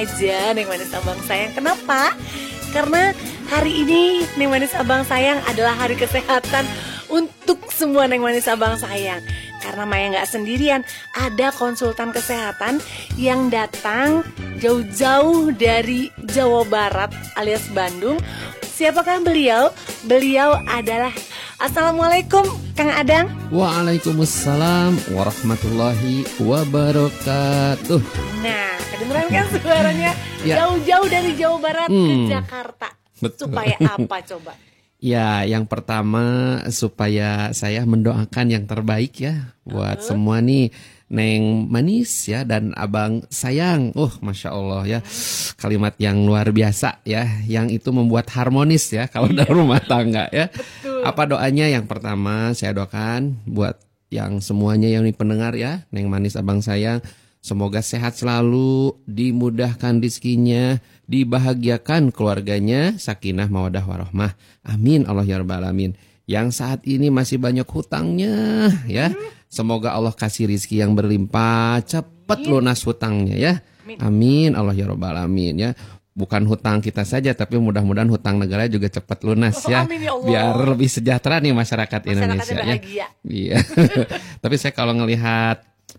aja Neng Manis Abang Sayang. Kenapa? Karena hari ini Neng Manis Abang Sayang adalah hari kesehatan untuk semua Neng Manis Abang Sayang. Karena Maya nggak sendirian, ada konsultan kesehatan yang datang jauh-jauh dari Jawa Barat alias Bandung. Siapakah beliau? Beliau adalah Assalamualaikum Kang Adang. Waalaikumsalam warahmatullahi wabarakatuh. Nah, kedengeran kan suaranya Ya. jauh-jauh dari Jawa Barat ke Jakarta. Betul. Supaya apa coba? Ya, yang pertama supaya saya mendoakan yang terbaik ya buat semua nih Neng Manis ya dan Abang Sayang. Masya Allah ya, kalimat yang luar biasa ya, yang itu membuat harmonis ya kalau dalam rumah tangga ya. Betul. Apa doanya? Yang pertama saya doakan buat yang semuanya yang pendengar ya, Neng Manis Abang Sayang, semoga sehat selalu, dimudahkan rezekinya, dibahagiakan keluarganya, sakinah mawadah warahmah. Amin Allah ya rabbal alamin. Yang saat ini masih banyak hutangnya ya, semoga Allah kasih rezeki yang berlimpah, cepat lunas hutangnya ya. Amin Allah ya rabbal alamin ya. Bukan hutang kita saja, tapi mudah-mudahan hutang negara juga cepat lunas ya. Amin ya Allah. Biar lebih sejahtera nih masyarakat Indonesia ya. Bahagia. Iya. Tapi saya kalau ngelihat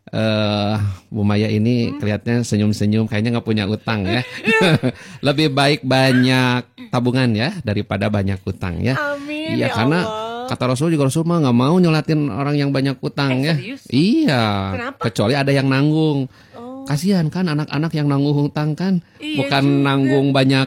Bu Maya ini kelihatannya senyum-senyum, kayaknya nggak punya utang ya. Lebih baik banyak tabungan ya daripada banyak utang ya. Amin Iya, ya karena Allah. kata Rasul juga, Rasul mah nggak mau nyolatin orang yang banyak utang ya. Serius? Iya. Kenapa? Kecuali ada yang nanggung. Oh. Kasihan kan anak-anak yang nanggung hutang kan, Iya bukan juga. nanggung banyak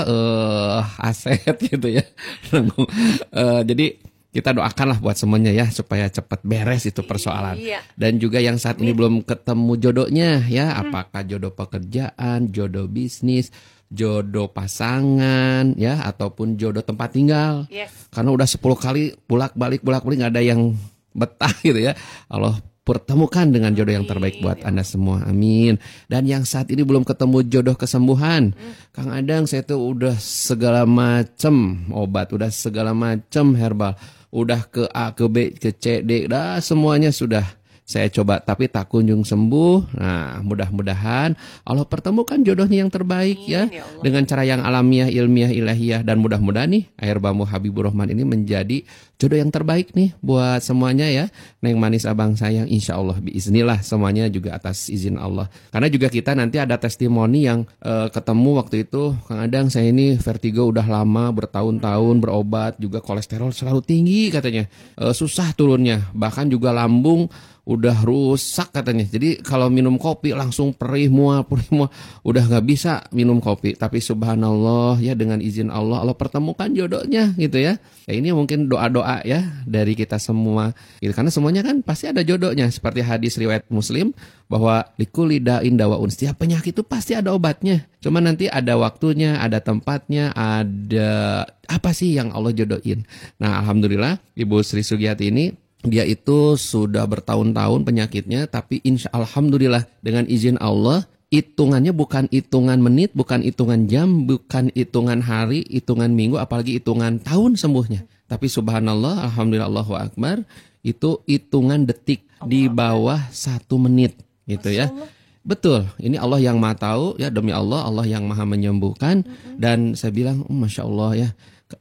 aset gitu ya. Nanggung, jadi kita doakanlah buat semuanya ya supaya cepat beres itu persoalan. Iya. Dan juga yang saat ini belum ketemu jodohnya ya, apakah jodoh pekerjaan, jodoh bisnis, jodoh pasangan ya, ataupun jodoh tempat tinggal. Yes. Karena udah 10 kali bolak-balik nggak ada yang betah gitu ya. Allah pertemukan dengan jodoh yang terbaik buat Anda semua. Amin. Dan yang saat ini belum ketemu jodoh kesembuhan, Kang Adang, saya tuh udah segala macam obat, udah segala macam herbal, udah ke A, ke B, ke C, D, dah semuanya sudah saya coba tapi tak kunjung sembuh. Nah, mudah-mudahan Allah pertemukan jodohnya yang terbaik ya, Amin, ya Allah. dengan cara yang alamiah, ilmiah, ilahiyah, dan mudah-mudahan nih air bambu Habibur Rahman ini menjadi jodoh yang terbaik nih buat semuanya ya. Neng Manis Abang Sayang, insya Allah biiznillah semuanya juga atas izin Allah. Karena juga kita nanti ada testimoni yang ketemu waktu itu, Kang Adang, saya ini vertigo udah lama, bertahun-tahun berobat, juga kolesterol selalu tinggi katanya, susah turunnya, bahkan juga lambung udah rusak katanya. Jadi kalau minum kopi langsung perih mual, udah nggak bisa minum kopi. Tapi subhanallah ya, dengan izin Allah, Allah pertemukan jodohnya gitu ya. Ya ini mungkin doa-doa ya dari kita semua gitu. Karena semuanya kan pasti ada jodohnya. Seperti hadis riwayat Muslim bahwa likulli da'in dawaun, setiap penyakit itu pasti ada obatnya. Cuma nanti ada waktunya, ada tempatnya, ada apa sih yang Allah jodohin. Nah, alhamdulillah Ibu Sri Sugiyati ini, dia itu sudah bertahun-tahun penyakitnya, tapi alhamdulillah dengan izin Allah, hitungannya bukan hitungan menit, bukan hitungan jam, bukan hitungan hari, hitungan minggu, apalagi hitungan tahun sembuhnya. Tapi subhanallah, alhamdulillah, Allahu Akbar, itu hitungan detik, di bawah 1 menit gitu ya. Betul, ini Allah yang maha tahu ya, demi Allah, Allah yang maha menyembuhkan. Dan saya bilang, Masya Allah ya,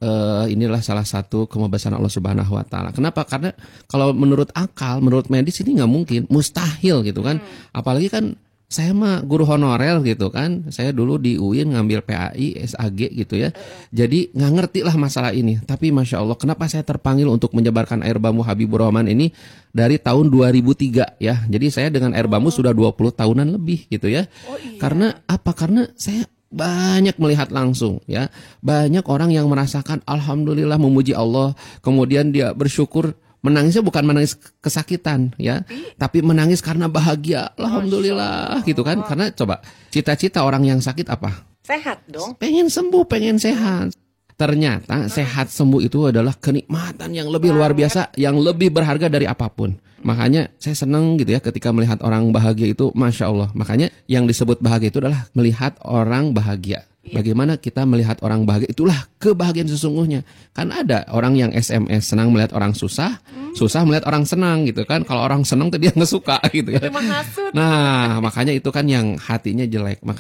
inilah salah satu kebesaran Allah Subhanahu wa Ta'ala. Kenapa? Karena kalau menurut akal, menurut medis ini nggak mungkin, mustahil gitu kan. Apalagi kan saya mah guru honorer gitu kan. Saya dulu di UIN ngambil PAI, SAG gitu ya. Jadi nggak ngerti lah masalah ini. Tapi Masya Allah, kenapa saya terpanggil untuk menyebarkan air bambu Habibur Rahman ini dari tahun 2003 ya. Jadi saya dengan air bambu sudah 20 tahunan lebih gitu ya. Karena apa? Karena saya banyak melihat langsung ya, banyak orang yang merasakan alhamdulillah, memuji Allah, kemudian dia bersyukur, menangisnya bukan menangis kesakitan ya, tapi menangis karena bahagia, alhamdulillah gitu kan. Karena coba cita-cita orang yang sakit apa? Sehat dong. Pengen sembuh, pengen sehat. Ternyata sehat sembuh itu adalah kenikmatan yang lebih luar biasa, yang lebih berharga dari apapun. Makanya saya senang gitu ya ketika melihat orang bahagia itu, Masya Allah. Makanya yang disebut bahagia itu adalah melihat orang bahagia. Bagaimana kita melihat orang bahagia, itulah kebahagiaan sesungguhnya. Kan ada orang yang SMS senang melihat orang susah, susah melihat orang senang gitu kan. Kalau orang senang tuh dia nggak suka gitu ya. Terima kasih. Nah makanya itu kan yang hatinya jelek.